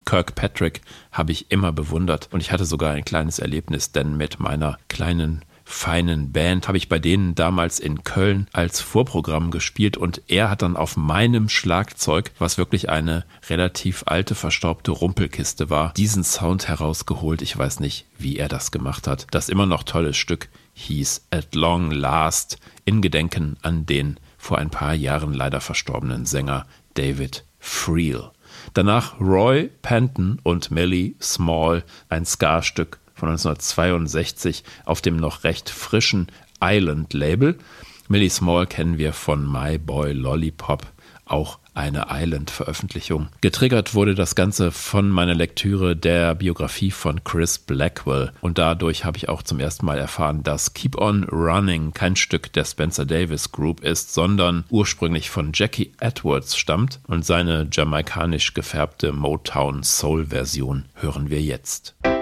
Kirkpatrick habe ich immer bewundert und ich hatte sogar ein kleines Erlebnis, denn mit meiner kleinen feinen Band habe ich bei denen damals in Köln als Vorprogramm gespielt und er hat dann auf meinem Schlagzeug, was wirklich eine relativ alte, verstaubte Rumpelkiste war, diesen Sound herausgeholt. Ich weiß nicht, wie er das gemacht hat. Das immer noch tolle Stück hieß At Long Last, in Gedenken an den vor ein paar Jahren leider verstorbenen Sänger David Friel. Danach Roy Panton und Millie Small, ein Ska-Stück von 1962 auf dem noch recht frischen Island-Label. Millie Small kennen wir von My Boy Lollipop, auch eine Island-Veröffentlichung. Getriggert wurde das Ganze von meiner Lektüre der Biografie von Chris Blackwell und dadurch habe ich auch zum ersten Mal erfahren, dass Keep On Running kein Stück der Spencer Davis Group ist, sondern ursprünglich von Jackie Edwards stammt und seine jamaikanisch gefärbte Motown-Soul-Version hören wir jetzt.